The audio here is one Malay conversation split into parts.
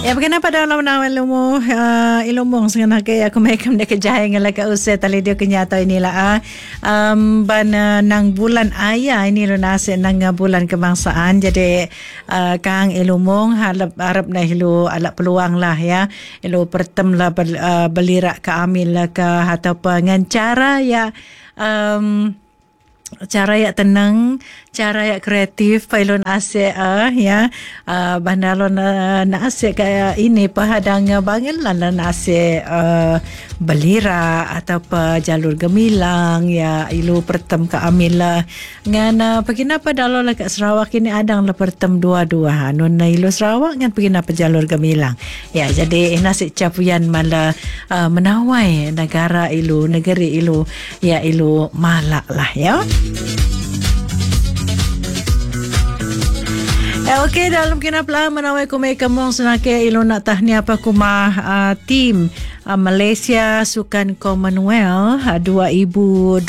Ya, kenapa dalam nama ilmu sengaja ke aku mereka kejaya ngala ka usai tali dia kenyato inilah ban nang bulan ayah ini lo nasi nang bulan kebangsaan jadi kang ilmu harap na hilu alak peluang lah ya ilu pertem lah belirak ke amil lah ke atau pengancara ya cara yang tenang, cara yang kreatif, pailon asyik ya, bandalon na asyik kayak ini pahadang bangil lah na asyik belira atau jalur gemilang ya ilu pertem ke amil lah. Ngan kenapa dalam lah kat Sarawak ini adang lah pertem dua-dua. Nun ilu Sarawak ngan kenapa jalur gemilang. Ya jadi nasi capuyan malah menawai negara ilu, negeri ilu ya ilu malak lah ya. Okey, dalam kenapa menawai kumai kamong senake ilo nak tahniah apa kumah tim Malaysia Sukan Commonwealth 2026.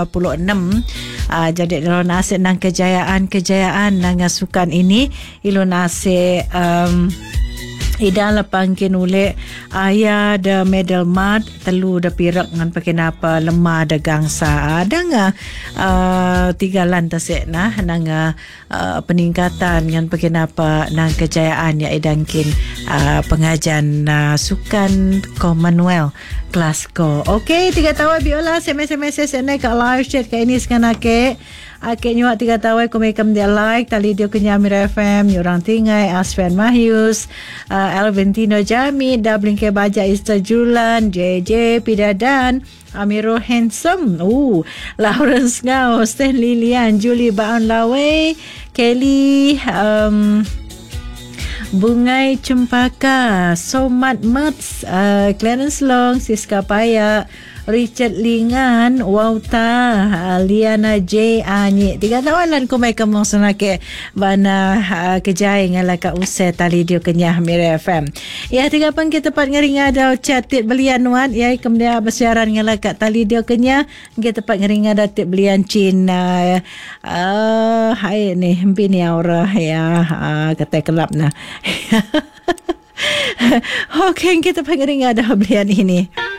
Jadi ilo nasib nang kejayaan nang sukan ini ilo nasib ida lapang kinule ayah da medal mat telu da pirak ngan pakinapa lemah da gangsa ada tiga lantas nah nang peningkatan ngan pakinapa nang kejayaan ya idangkin pengajan sukan Commonwealth Glasgow. Okey, 3 tahun biola SMS ka live chat ka ini sekanake nyuak 3 tahun ko mekam dia like tali dia kenya Mira FM orang tingai Asfen Mahyus Alventino Jami Dublin ke baja Easter Julan JJ Pidadan Amiro Handsome Lawrence Ngau Stanley Lian Julie Baon Lawe Kelly Bungai Cempaka Somat Mats Clarence Long Siska Paya Richard Lingan Wauta Liana J Anyi 3 tawalan ko may kamong sunake bana kejay ngala ka usay tali dio kenya Mira FM ya tiga pang kita pat ngeringa daw chatit belian wan ya kemudian bersiaran ngala ka tali dio kenya kita pat ngeringa daw tit belian chin hai ni bini aura ya kata kelap na. Okey kita pat ngeringa daw belian ini